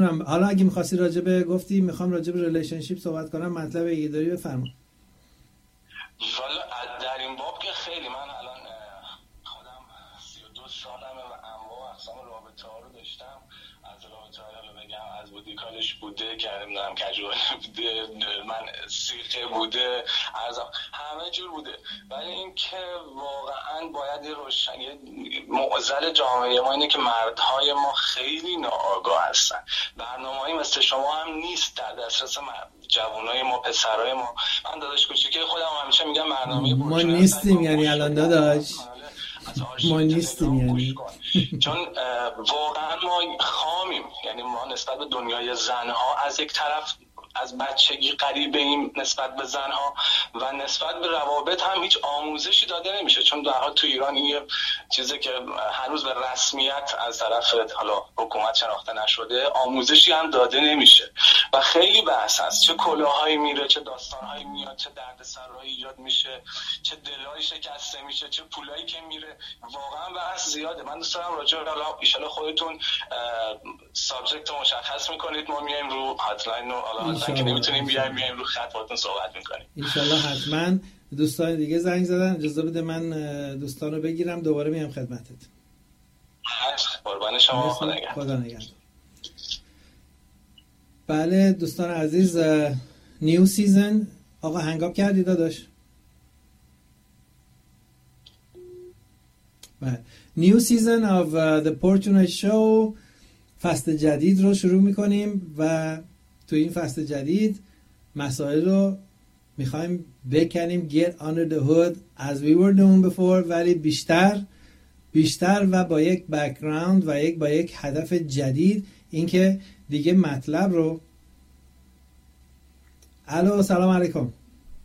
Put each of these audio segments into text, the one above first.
حالا اگه می‌خواستی راجع به گفتی میخوام راجع به ریلیشنشیپ صحبت کنم، مطلب ایداری بفرما. والا در این باب که خیلی، من الان خودم 32 سالمه و انواع اقسام رابطه ها رو داشتم. از رابطه های حالا بگم از بودیکالش بوده که نمیدونم کجوال بوده، من سیخه بوده، همه جور بوده. ولی این که واقعا باید روشنی معضل جامعه ما اینه که مردهای ما خیلی ناآگاه هستن. برنامه‌ای مثل شما هم نیست در دسترس جوانای ما، پسرای ما. من داداش کوچیک خودم همیشه میگم برنامه ما نیستیم، یعنی الان داداش ما نیستیم، یعنی چون واقعا ما خامیم. یعنی ما نسبت به دنیای زنها از یک طرف از بچگی قریبه ایم نسبت به زنها و نسبت به روابط هم هیچ آموزشی داده نمیشه، چون در حال تو ایران این یه چیزی که هنوز به رسمیت از طرف حالا حکومت شناخته نشده، آموزشی هم داده نمیشه و خیلی بحث هست. چه کلاهایی میره، چه داستانهایی میاد، چه دردسرایی ایجاد میشه، چه دلایی شکسته میشه، چه پولایی که میره. واقعا بحث زیاده. من دوست دارم راجع به ان شاء الله خودتون سابجکت مشخص میکنید، ما میایم رو هاتلاین و که نمیتونیم بیایم رو خط باهاتون صحبت میکنیم ان شاء الله. حتما دوستان دیگه زنگ زدن، اجازه بده من دوستان رو بگیرم، دوباره میام خدمتت. قربان شما، خدا نگهدار. بله دوستان عزیز، نیو سیزن آقا هنگاب کردی داداش؟ بله، نیو سیزن of the Portune Show، فصل جدید رو شروع میکنیم و تو این فصل جدید مسائل رو میخوایم بکنیم get under the hood as we were doing before، ولی بیشتر و با یک بک‌گراند و با یک هدف جدید، اینکه دیگه مطلب رو الو سلام علیکم.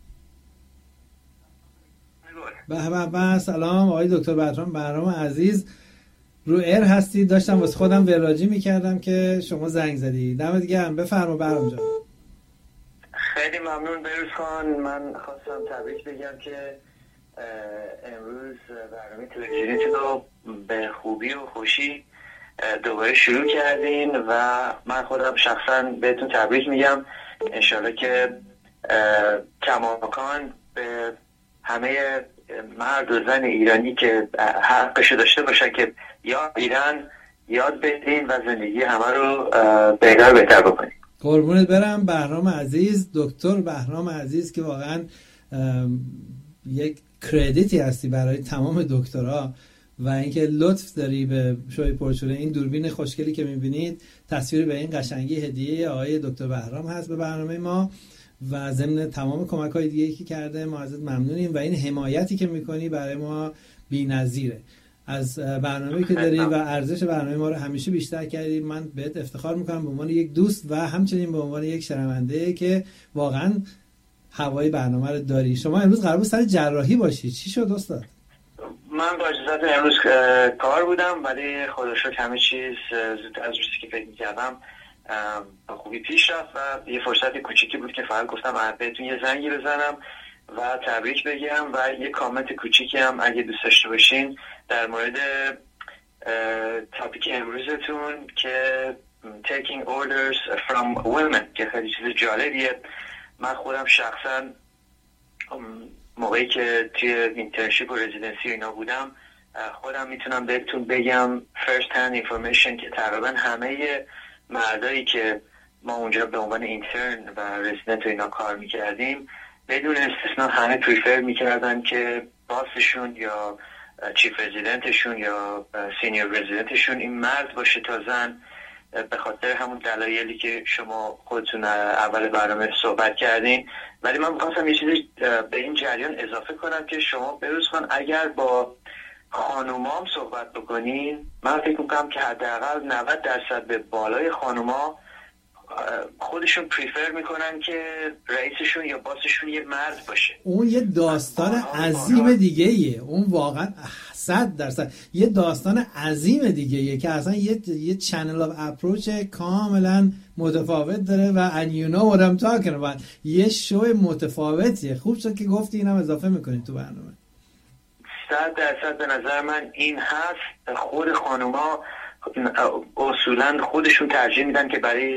به سلام آقای دکتر بهرام عزیز، رو ایر هستی. داشتم واسه خودم وراجی میکردم که شما زنگ زدی. دمت گرم، بفرما بهرام جان. خیلی ممنون بروز خان. من خواستم تبریک بگم که امروز برنامه تلویزیونیتون رو به خوبی و خوشی دوباره شروع کردین و من خودم شخصا بهتون تبریک میگم. انشالله که کماکان به همه مرد و زن ایرانی که حقشو داشته باشن که یاد بدین و زندگی همه رو بهتر بکنین. قربونت برم بهرام عزیز، دکتر بهرام عزیز که واقعا یک کردیتی هستی برای تمام دکترها و اینکه لطف داری به شوی پرچونه. این دوربین خوشگلی که میبینید تصویر به این قشنگی هدیه آقای دکتر بهرام هست به برنامه ما و ضمن تمام کمک‌های دیگه‌ای که کرده ما ازت ممنونیم و این حمایتی که میکنی برای ما بی‌نظیره. از برنامه‌ای که داری و ارزش برنامه ما رو همیشه بیشتر کردی. من بهت افتخار میکنم به عنوان یک دوست و همچنین به عنوان یک شنونده که واقعا هوای برنامه رو داری. شما امروز قرار بود سر جراحی باشی، چی شد استاد؟ من با اجازهت امروز کار بودم ولی خدا شکر همه چیز زودتر از روزی که فکر می‌کردم خوبی پیش رفت و یه فرصت کوچیکی بود که فقط گفتم بهتون یه زنگی بزنم و تبریک بگم و یه کامنت کوچیکی هم اگه دوست داشته باشین در مورد تاپیک امروزتون که taking orders from women که خیلی چیز جالبیه. من خودم شخصا موقعی که توی اینترنشیپ و رزیدنسی اینا بودم خودم میتونم بهتون بگم first hand information که تقریبا همه مردایی که ما اونجا به عنوان اینترن و رزیدنت و اینا کار میکردیم بدون استثنا همه پریفر میکردن که باسشون یا چیف رزیدنتشون یا سینیور رزیدنتشون این مرد باشه تا زن، به خاطر همون دلایلی که شما خودتون اول برنامه صحبت کردین. ولی من می‌خواستم یه چیزی به این جریان اضافه کنم که شما بروز خان اگر با خانومام صحبت بکنین من فکر میکنم که حداقل 90% به بالای خانوما خودشون پریفر میکنن که رئیسشون یا باسشون یه مرد باشه. اون یه داستان عظیم دیگه‌ایه، اون واقعا 100% یه داستان عظیم دیگه‌ایه که اصلا یه چنل اف اپروچ کاملا متفاوت داره و and you know what I'm talking about. یه شو متفاوتیه. خوب شد که گفتی اینم اضافه میکنید تو برنامه. 100% به نظر من این هست. خود اصولا خودشون ترجیح میدن که برای